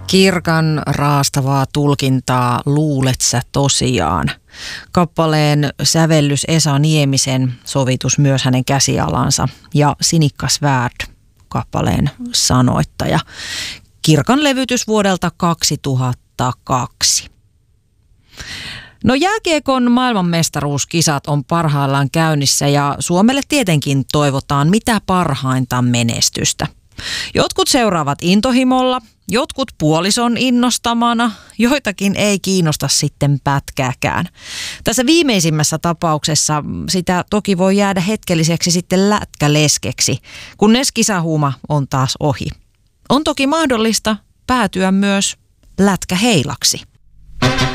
Kirkan raastavaa tulkintaa luulet sä tosiaan. Kappaleen sävellys Esa Niemisen, sovitus myös hänen käsialansa ja Sinikka Svärd, kappaleen sanoittaja. Kirkan levytys vuodelta 2002. No jääkiekon maailmanmestaruuskisat on parhaillaan käynnissä ja Suomelle tietenkin toivotaan mitä parhainta menestystä. Jotkut seuraavat intohimolla, jotkut puolison innostamana, joitakin ei kiinnosta sitten pätkääkään. Tässä viimeisimmässä tapauksessa sitä toki voi jäädä hetkelliseksi sitten lätkäleskeksi, kunnes kisahuuma on taas ohi. On toki mahdollista päätyä myös lätkäheilaksi.